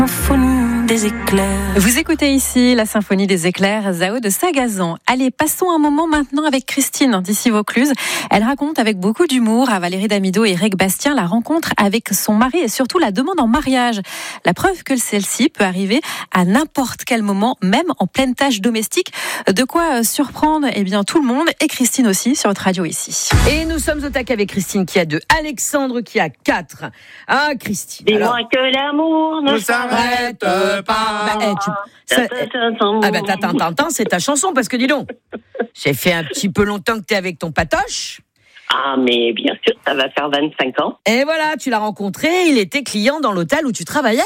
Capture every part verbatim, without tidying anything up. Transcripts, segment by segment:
Symphonie des éclairs. Vous écoutez ici la symphonie des éclairs, Zao de Sagazan. Allez, passons un moment maintenant avec Christine d'ici Vaucluse. Elle raconte avec beaucoup d'humour à Valérie Damido et Eric Bastien la rencontre avec son mari et surtout la demande en mariage. La preuve que celle-ci peut arriver à n'importe quel moment, même en pleine tâche domestique. De quoi surprendre eh bien, tout le monde et Christine aussi sur votre radio ici. Et nous sommes au taquet avec Christine qui a deux, Alexandre qui a quatre. Ah, Christine. Dis-moi alors... que l'amour ne s'arrête pas. Bah, hey, tu... ça... Ah bah t'attends, t'attends, c'est ta chanson parce que dis donc, j'ai fait un petit peu longtemps que t'es avec ton patoche. Ah mais bien sûr, ça va faire vingt-cinq ans. Et voilà, tu l'as rencontré, il était client dans l'hôtel où tu travaillais.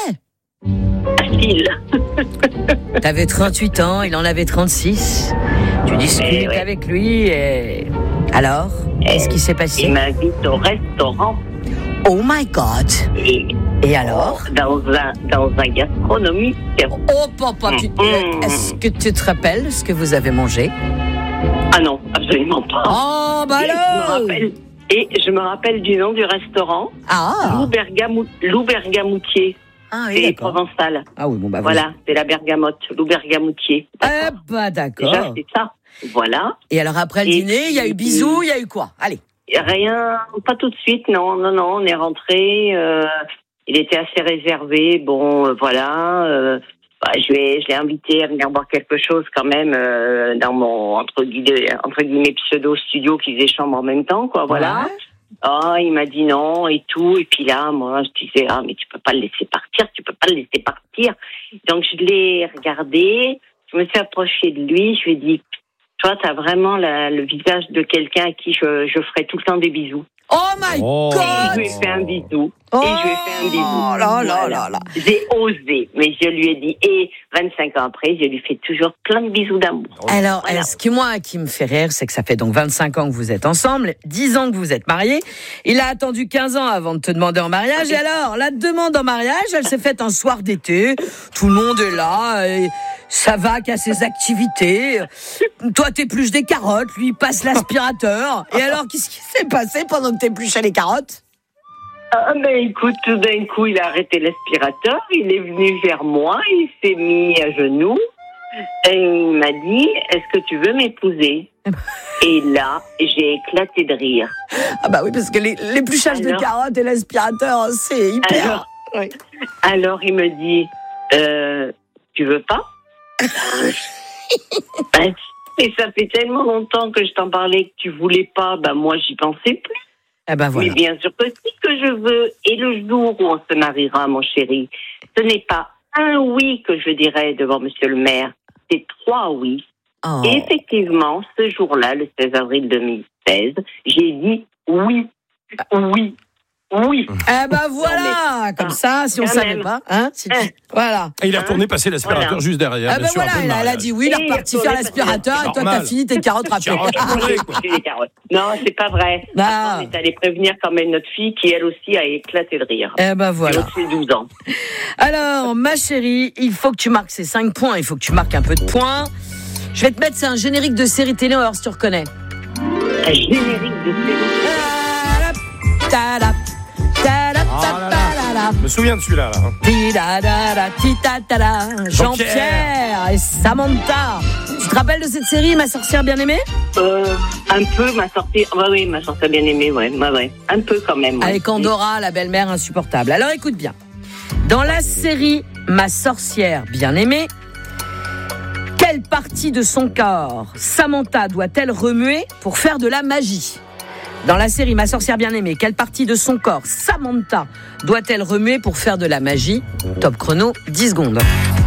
Facile. T'avais trente-huit ans, il en avait trente-six. Tu discutes Eh ouais. avec lui et... Alors, qu'est-ce qui s'est passé? Il m'invite au restaurant. Oh my God. Et, et alors? Dans un, dans un gastronomique. Oh papa, tu... Mmh. Est-ce que tu te rappelles ce que vous avez mangé? Ah non, absolument pas. Oh bah et, je me alors rappelle, et je me rappelle du nom du restaurant. Ah Lou, Bergamou, Lou Bergamoutier. Ah oui, c'est d'accord. provençal. Ah oui, bon bah voilà, c'est la bergamote, Lou Bergamoutier. Eh bah d'accord. Déjà, c'est ça. Voilà. Et alors après le et dîner, il y a eu bisous, il y a eu quoi? Allez. Rien, pas tout de suite, non, non, non, on est rentré. Euh, il était assez réservé. Bon, euh, voilà. Euh, bah, je l'ai, je l'ai invité à venir boire quelque chose quand même euh, dans mon entre guillemets, entre guillemets pseudo studio qui faisait chambre en même temps, quoi. Voilà. Ouais. Oh, il m'a dit non et tout. Et puis là, moi, je disais ah mais tu peux pas le laisser partir, tu peux pas le laisser partir. Donc je l'ai regardé, je me suis approchée de lui, je lui ai dit toi, t'as vraiment la, le visage de quelqu'un à qui je, je ferai tout le temps des bisous. Oh my Oh. God! Et je lui ai fait un bisou. Oh et je lui ai fait un bisou. là là Voilà. là là. J'ai osé, mais je lui ai dit. Et vingt-cinq ans après, je lui fais toujours plein de bisous d'amour. Alors, Voilà. ce qui moi qui me fait rire, c'est que ça fait donc vingt-cinq ans que vous êtes ensemble, dix ans que vous êtes mariés. Il a attendu quinze ans avant de te demander en mariage. Et alors, la demande en mariage, elle s'est faite un soir d'été. Tout le monde est là. Et ça va qu'à ses activités. Toi, t'épluches des carottes, lui il passe l'aspirateur. Et alors, qu'est-ce qui s'est passé pendant que t'épluchais les carottes? Ah ben écoute, tout d'un coup, il a arrêté l'aspirateur. Il est venu vers moi. Il s'est mis à genoux. Et il m'a dit, est-ce que tu veux m'épouser? Et là, j'ai éclaté de rire. Ah bah oui, parce que les, l'épluchage de Alors carottes et l'aspirateur, c'est hyper... Alors, Oui. alors il me dit, euh, tu veux pas? Ben, et ça fait tellement longtemps que je t'en parlais que tu voulais pas, ben moi j'y pensais plus. Eh ben voilà. Mais bien sûr que si que je veux, et le jour où on se mariera, mon chéri, ce n'est pas un oui que je dirai devant monsieur le maire, c'est trois oui. Oh. Et effectivement, ce jour-là, le seize avril deux mille seize, j'ai dit oui, oui, oui. Eh ben voilà, mais, comme ça, si on quand savait même. pas, hein, si tu- Hein. voilà. Et il est retourné passer l'aspirateur Voilà. juste derrière. Ah bien ben sûr, un voilà, peu de elle, elle a mariage. dit oui, il est Et reparti il faire retourne l'aspirateur et toi t'as normal. fini tes carottes râpées. Carottes râpées, quoi. J'ai des carottes. Non, c'est pas vrai. Ah. On est allé prévenir quand même notre fille qui, elle aussi, a éclaté de rire. Eh ben voilà. Elle a douze ans. Alors, ma chérie, il faut que tu marques ces cinq points, il faut que tu marques un peu de points. Je vais te mettre, c'est un générique de série télé, on va voir si tu reconnais. Un générique de série. Ta-da, ta-da, Ah là là. ta-da, Je me souviens de celui-là. Là. ti-da-da-da, ti-ta-ta-da. Jean-Pierre. Jean-Pierre et Samantha. Tu te rappelles de cette série, Ma sorcière bien-aimée? Euh, un peu, ma sortie. Ouais, oui, ma sortie bien aimée, ouais, ouais, ouais. Un peu quand même. Ouais. Avec Andorra, la belle-mère insupportable. Alors écoute bien. Dans la série Ma sorcière bien-aimée, quelle partie de son corps Samantha doit-elle remuer pour faire de la magie? Dans la série Ma sorcière bien-aimée, quelle partie de son corps Samantha doit-elle remuer pour faire de la magie? Top chrono, dix secondes.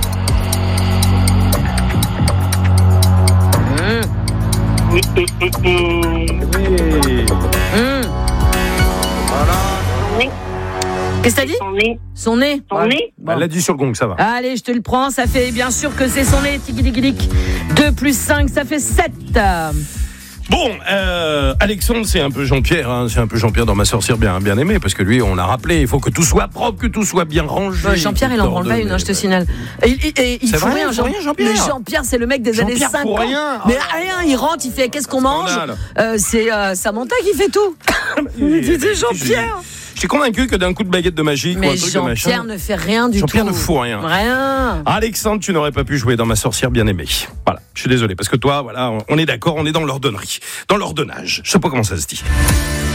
Mmh. Hum, hum, hum. Oui. Mmh. Son nez, Qu'est-ce que t'as dit? son nez, Son nez. son nez. Bon. Elle l'a dit sur le gong, ça va. Allez, je te le prends, ça fait bien sûr que c'est son nez, tiki-tiki-lik. deux plus cinq, ça fait sept. Bon, euh, Alexandre, c'est un peu Jean-Pierre, hein, c'est un peu Jean-Pierre dans Ma sorcière bien, bien aimée, parce que lui, on l'a rappelé, il faut que tout soit propre, que tout soit bien rangé. Ouais, Jean-Pierre, il en branle pas une, hein, je te signale. Et, et- et il C'est faut vrai, rien, il faut rien, Jean-Pierre. Mais Jean-Pierre, c'est le mec des années Jean-Pierre cinquante. pour rien. Mais Oh. rien, il rentre, il fait qu'est-ce qu'on mange? Scandale. euh, C'est euh, Samantha qui fait tout. Mais- C'est mais- Jean-Pierre. Je suis convaincu que d'un coup de baguette de magie Mais ou un truc de machin. Jean-Pierre ne fait rien du Jean-Pierre tout. ne fout rien. Rien. Alexandre, tu n'aurais pas pu jouer dans Ma sorcière bien-aimée. Voilà, je suis désolé, parce que toi, voilà, on est d'accord, on est dans l'ordonnerie, dans l'ordonnage. Je sais pas comment ça se dit.